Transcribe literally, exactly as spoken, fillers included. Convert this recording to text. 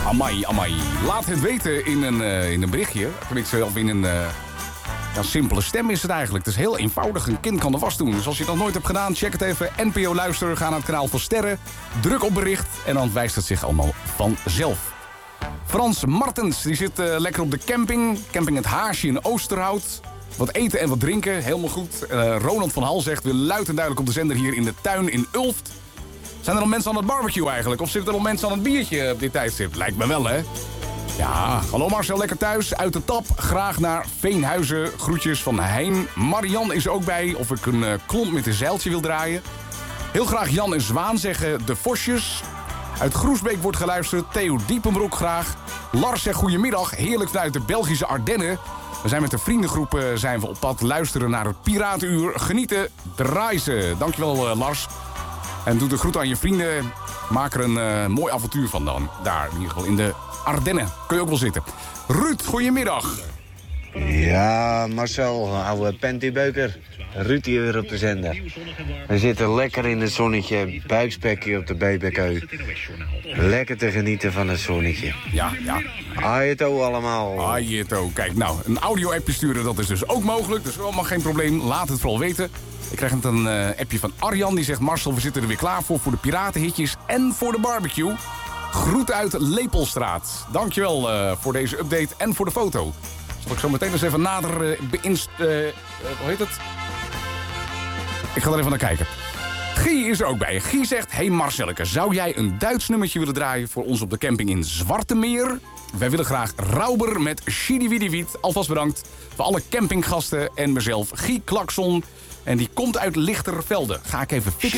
Amai, amai. Laat het weten in een, uh, in een berichtje. Tenminste, of in een uh, ja, simpele stem is het eigenlijk. Het is heel eenvoudig. Een kind kan de was doen. Dus als je het nog nooit hebt gedaan, check het even. N P O Luister, ga naar het kanaal van Sterren. Druk op bericht en dan wijst het zich allemaal vanzelf. Frans Martens, die zit uh, lekker op de camping. Camping Het Haasje in Oosterhout. Wat eten en wat drinken, helemaal goed. Uh, Ronald van Hal zegt, we luid en duidelijk op de zender hier in de tuin in Ulft. Zijn er al mensen aan het barbecue eigenlijk? Of zitten er al mensen aan het biertje op dit tijdstip? Lijkt me wel, hè? Ja, hallo Marcel, lekker thuis. Uit de tap, graag naar Veenhuizen. Groetjes van Hein. Marian is er ook bij, of ik een uh, klomp met een zeiltje wil draaien. Heel graag Jan en Zwaan zeggen de Vosjes. Uit Groesbeek wordt geluisterd. Theo Diepenbroek graag. Lars zegt goedemiddag, heerlijk vanuit de Belgische Ardennen. We zijn met de vriendengroep uh, zijn we op pad luisteren naar het Piratenuur. Genieten, draai ze. Dankjewel uh, Lars. En doe de groet aan je vrienden. Maak er een uh, mooi avontuur van dan. Daar, in ieder geval in de Ardennen. Kun je ook wel zitten. Ruud, goedemiddag. Ja, Marcel, oude pentybeuker. Ruud hier weer op de zender. We zitten lekker in het zonnetje, buikspekje op de B B Q. Lekker te genieten van het zonnetje. Ja, ja. Ajeto allemaal. Ajeto. Kijk, nou, een audio-appje sturen, dat is dus ook mogelijk. Dus allemaal geen probleem. Laat het vooral weten. Ik krijg een uh, appje van Arjan. Die zegt, Marcel, we zitten er weer klaar voor. Voor de piratenhitjes en voor de barbecue. Groet uit Lepelstraat. Dankjewel uh, voor deze update en voor de foto. Zal ik zo meteen eens even nader uh, beïnst... Uh, uh, hoe heet het? Ik ga er even naar kijken. Guy is er ook bij. Guy zegt, hey Marcelleke, zou jij een Duits nummertje willen draaien voor ons op de camping in Zwartemeer? Wij willen graag Rauber met Schiediwidiwiet. Alvast bedankt voor alle campinggasten en mezelf. Guy Klakson. En die komt uit Lichtervelde. Ga ik even fixen.